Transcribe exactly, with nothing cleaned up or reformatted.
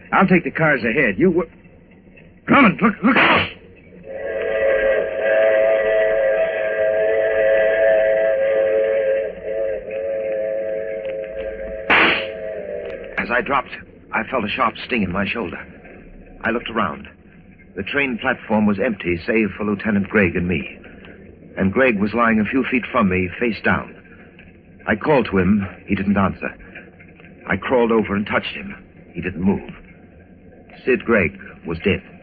I'll take the cars ahead. You... W- Drummond, look, look out! As I dropped, I felt a sharp sting in my shoulder. I looked around. The train platform was empty, save for Lieutenant Gregg and me. And Gregg was lying a few feet from me, face down. I called to him. He didn't answer. I crawled over and touched him. He didn't move. Sid Gregg was dead.